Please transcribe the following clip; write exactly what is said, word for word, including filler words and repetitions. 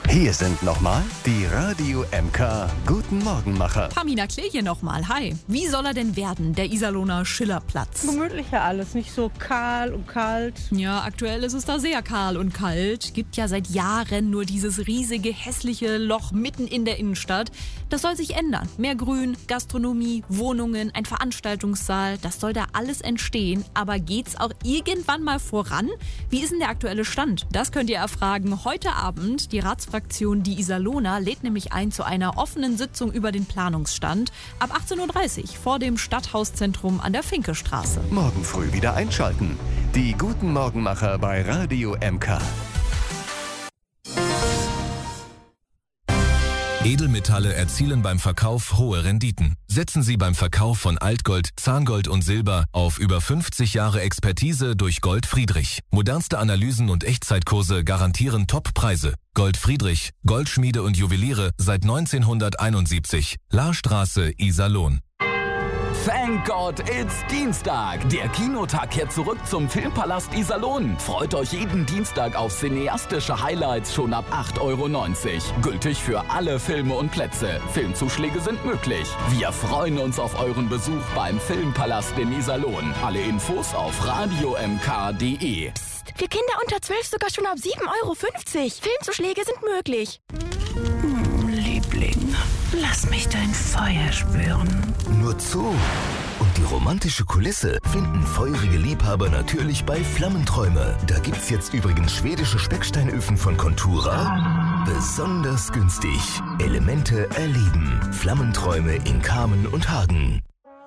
Hier sind nochmal die Radio M K Guten Morgenmacher. Pamina Klee hier nochmal. Hi. Wie soll er denn werden, der Iserlohner Schillerplatz? Gemütlicher alles, nicht so kahl und kalt. Ja, aktuell ist es da sehr kahl und kalt. Gibt ja seit Jahren nur dieses riesige, hässliche Loch mitten in der Innenstadt. Das soll sich ändern. Mehr Grün, Gastronomie, Wohnungen, ein Veranstaltungssaal. Das soll da alles entstehen. Aber geht's auch irgendwann mal voran? Wie ist denn der aktuelle Stand? Das könnt ihr erfragen heute Abend. Die Ratsfraktion Die Iserlohner lädt nämlich ein zu einer offenen Sitzung über den Planungsstand ab achtzehn Uhr dreißig vor dem Stadthauszentrum an der Finkestraße. Morgen früh wieder einschalten. Die Guten Morgenmacher bei Radio M K. Edelmetalle erzielen beim Verkauf hohe Renditen. Setzen Sie beim Verkauf von Altgold, Zahngold und Silber auf über fünfzig Jahre Expertise durch Gold Friedrich. Modernste Analysen und Echtzeitkurse garantieren Top-Preise. Gold Friedrich, Goldschmiede und Juweliere seit neunzehnhunderteinundsiebzig. Lahrstraße, Iserlohn. Thank God, it's Dienstag. Der Kinotag kehrt zurück zum Filmpalast Iserlohn. Freut euch jeden Dienstag auf cineastische Highlights schon ab acht Euro neunzig. Gültig für alle Filme und Plätze. Filmzuschläge sind möglich. Wir freuen uns auf euren Besuch beim Filmpalast in Iserlohn. Alle Infos auf radio m k punkt d e. Psst, für Kinder unter zwölf sogar schon ab sieben Euro fünfzig. Filmzuschläge sind möglich. Hm, Liebling, lass mich dein Feuer spüren. Nur zu. Und die romantische Kulisse finden feurige Liebhaber natürlich bei Flammenträume. Da gibt's jetzt übrigens schwedische Specksteinöfen von Contura. Besonders günstig. Elemente erleben. Flammenträume in Kamen und Hagen.